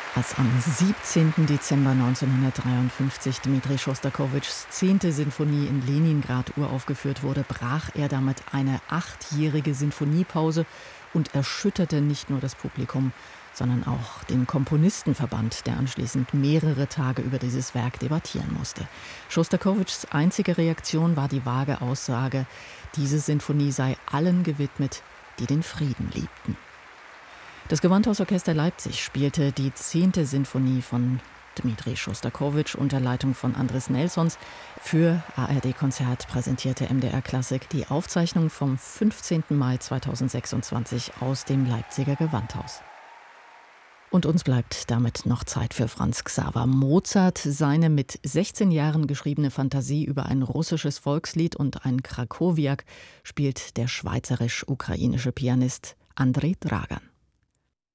Als am 17. Dezember 1953 Dmitri Schostakowitschs 10. Sinfonie in Leningrad uraufgeführt wurde, brach er damit eine 8-jährige Sinfoniepause und erschütterte nicht nur das Publikum, sondern auch den Komponistenverband, der anschließend mehrere Tage über dieses Werk debattieren musste. Schostakowitschs einzige Reaktion war die vage Aussage, diese Sinfonie sei allen gewidmet, die den Frieden liebten. Das Gewandhausorchester Leipzig spielte die 10. Sinfonie von Dmitri Schostakowitsch unter Leitung von Andris Nelsons. Für ARD Konzert präsentierte MDR Klassik die Aufzeichnung vom 15. Mai 2026 aus dem Leipziger Gewandhaus. Und uns bleibt damit noch Zeit für Franz Xaver Mozart. Seine mit 16 Jahren geschriebene Fantasie über ein russisches Volkslied und ein Krakowiak spielt der schweizerisch-ukrainische Pianist Andrei Dragan.